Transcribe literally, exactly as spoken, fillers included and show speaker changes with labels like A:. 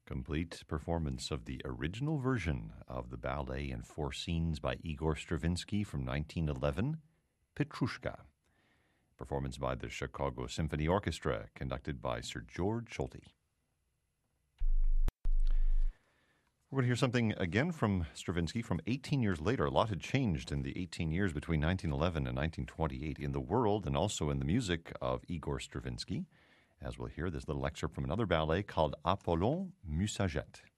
A: Complete performance of the original version of the ballet in four scenes by Igor Stravinsky from nineteen eleven, Petrushka. Performance by the Chicago Symphony Orchestra, conducted by Sir George Solti. We're going to hear something again from Stravinsky from eighteen years later. A lot had changed in the eighteen years between nineteen eleven and nineteen twenty-eight in the world and also in the music of Igor Stravinsky. As we'll hear this little excerpt from another ballet called Apollon Mussaget.